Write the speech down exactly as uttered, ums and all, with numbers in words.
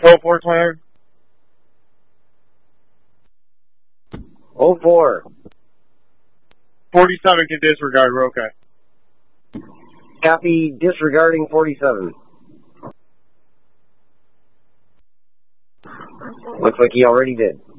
Oh four twenty. Oh four. Forty-seven can disregard. We're okay. Copy. Disregarding forty-seven. Looks like he already did.